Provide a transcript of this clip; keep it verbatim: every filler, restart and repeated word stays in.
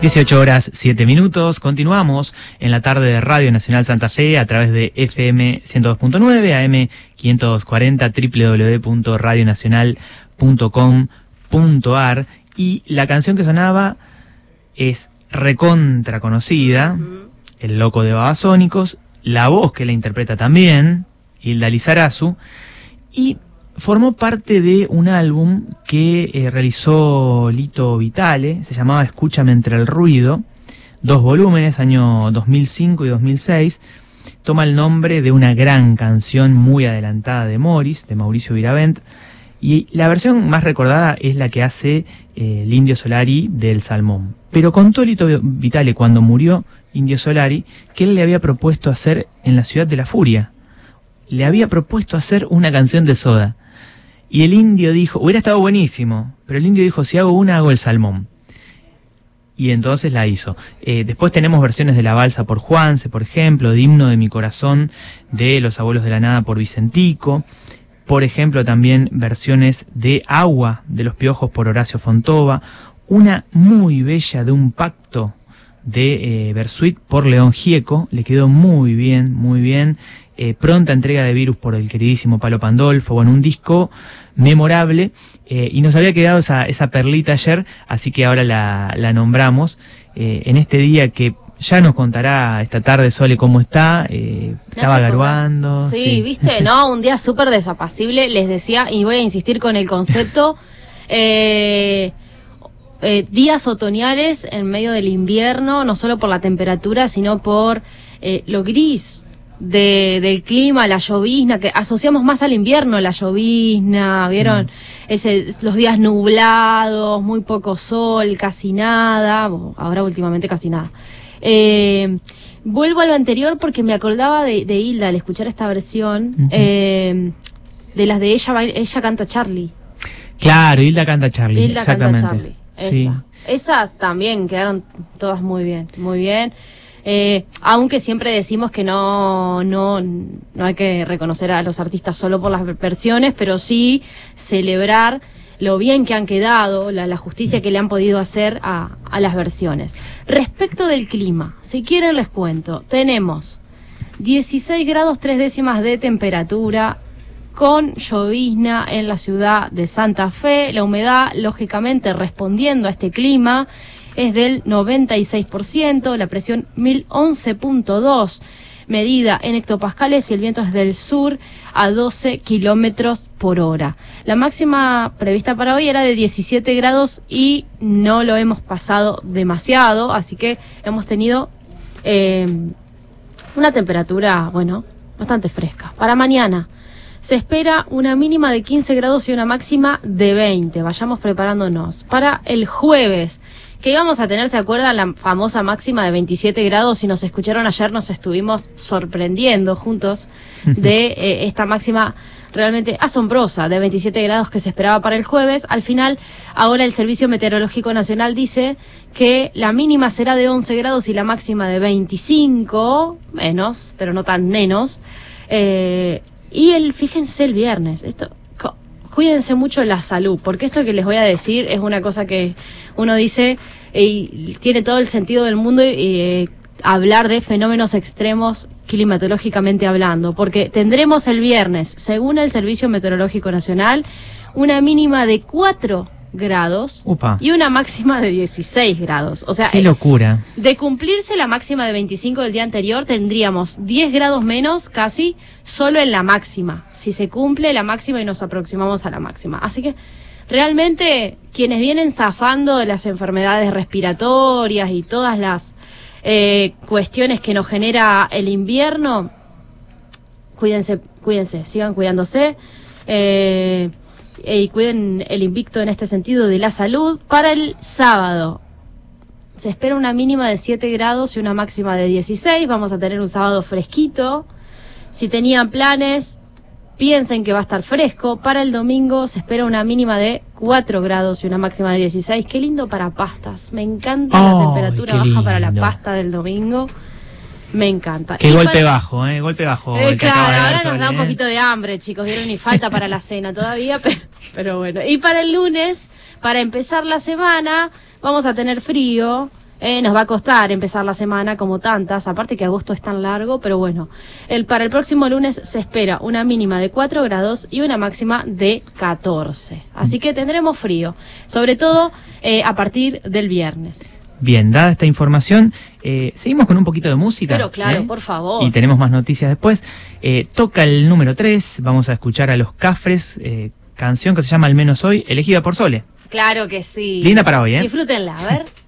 dieciocho horas, siete minutos. Continuamos en la tarde de Radio Nacional Santa Fe a través de F M ciento dos punto nueve, A M quinientos cuarenta, doble u doble u doble u punto radio nacional punto com punto a r. Y la canción que sonaba es recontra conocida, uh-huh. El Loco de Babasónicos, la voz que la interpreta también, Hilda Lizarazu, y formó parte de un álbum que eh, realizó Lito Vitale, se llamaba Escúchame entre el ruido, dos volúmenes, año dos mil cinco y dos mil seis, toma el nombre de una gran canción muy adelantada de Morris, de Mauricio Viravent, y la versión más recordada es la que hace eh, el Indio Solari del Salmón. Pero contó Lito Vitale cuando murió Indio Solari que él le había propuesto hacer En la Ciudad de la Furia, le había propuesto hacer una canción de Soda. Y el Indio dijo, hubiera estado buenísimo, pero el Indio dijo, si hago una, hago el Salmón. Y entonces la hizo. Eh, después tenemos versiones de La Balsa por Juanse, por ejemplo, de Himno de mi Corazón, de Los Abuelos de la Nada por Vicentico. Por ejemplo, también versiones de Agua de Los Piojos por Horacio Fontova. Una muy bella de Un Pacto de eh, Bersuit por León Gieco. Le quedó muy bien, muy bien. Eh, pronta entrega de Virus por el queridísimo Palo Pandolfo. Bueno, un disco memorable, eh, y nos había quedado esa, esa perlita ayer, así que ahora la, la nombramos eh, en este día que ya nos contará esta tarde Sole cómo está. Eh, estaba garuando. Sí, sí, viste, ¿no? Un día súper desapacible, les decía, y voy a insistir con el concepto, eh, eh, días otoñales en medio del invierno, no solo por la temperatura, sino por eh, lo gris De, del clima, la llovizna, que asociamos más al invierno, la llovizna, ¿vieron? Mm. Ese, los días nublados, muy poco sol, casi nada, bueno, ahora últimamente casi nada. Eh, vuelvo a lo anterior porque me acordaba de, de Hilda al escuchar esta versión, uh-huh. eh, de las de ella, ella canta Charlie. Claro, Hilda canta Charlie, Hilda exactamente. Canta Charlie, esa. Sí. Esas también quedaron todas muy bien, muy bien. Eh, aunque siempre decimos que no, no, no hay que reconocer a los artistas solo por las versiones, pero sí celebrar lo bien que han quedado, la, la justicia que le han podido hacer a, a las versiones. Respecto del clima, si quieren les cuento, tenemos dieciséis grados tres décimas de temperatura, con llovizna en la ciudad de Santa Fe, la humedad, lógicamente, respondiendo a este clima, es del noventa y seis por ciento, la presión mil once punto dos, medida en hectopascales y el viento es del sur a doce kilómetros por hora. La máxima prevista para hoy era de diecisiete grados y no lo hemos pasado demasiado, así que hemos tenido eh, una temperatura, bueno, bastante fresca. Para mañana se espera una mínima de quince grados y una máxima de veinte. Vayamos preparándonos. Para el jueves, que íbamos a tener, ¿se acuerdan? La famosa máxima de veintisiete grados. Si nos escucharon ayer, nos estuvimos sorprendiendo juntos de eh, esta máxima realmente asombrosa de veintisiete grados que se esperaba para el jueves. Al final, ahora el Servicio Meteorológico Nacional dice que la mínima será de once grados y la máxima de veinticinco, menos, pero no tan menos. Eh, y el, fíjense el viernes, esto... Cuídense mucho la salud, porque esto que les voy a decir es una cosa que uno dice y tiene todo el sentido del mundo, y eh, hablar de fenómenos extremos climatológicamente hablando, porque tendremos el viernes, según el Servicio Meteorológico Nacional, una mínima de cuatro grados Upa. Y una máxima de dieciséis grados. O sea, ¡qué locura! De cumplirse la máxima de veinticinco del día anterior, tendríamos diez grados menos casi solo en la máxima. Si se cumple la máxima y nos aproximamos a la máxima. Así que realmente quienes vienen zafando de las enfermedades respiratorias y todas las eh, cuestiones que nos genera el invierno, cuídense, cuídense, sigan cuidándose. Eh... y cuiden el invicto en este sentido de la salud. Para el sábado se espera una mínima de siete grados y una máxima de dieciséis. Vamos a tener un sábado fresquito. Si tenían planes, piensen que va a estar fresco. Para el domingo se espera una mínima de cuatro grados y una máxima de dieciséis. Qué lindo para pastas. Me encanta oh, la temperatura baja lindo. Para la pasta del domingo. Me encanta. Qué y golpe para... bajo, ¿eh? Golpe bajo. Eh, claro, ahora sol, nos da ¿eh? un poquito de hambre, chicos. Dieron ni falta para la cena todavía, pero, pero bueno. Y para el lunes, para empezar la semana, vamos a tener frío. Eh, nos va a costar empezar la semana como tantas, aparte que agosto es tan largo, pero bueno. El, para el próximo lunes se espera una mínima de cuatro grados y una máxima de catorce. Así que tendremos frío, sobre todo eh, a partir del viernes. Bien, dada esta información, eh, seguimos con un poquito de música. Pero claro, ¿eh? por favor. Y tenemos más noticias después. Eh, toca el número tres, vamos a escuchar a Los Cafres, eh, canción que se llama Al menos hoy, elegida por Sole. Claro que sí. Linda para hoy, ¿eh? Disfrútenla, a ver.